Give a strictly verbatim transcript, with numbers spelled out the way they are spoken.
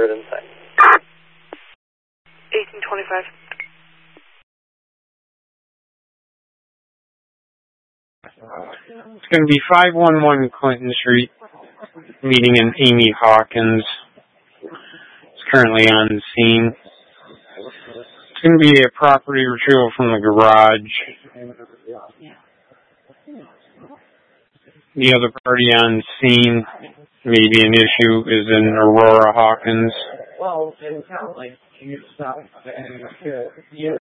third inside. eighteen twenty-five. It's going to be five one one Clinton Street, meeting in Amy Hawkins. It's currently on the scene. It's going to be a property retrieval from the garage. The other party on scene, maybe an issue, is in Aurora Hawkins. Well, it sounds like you stopped and you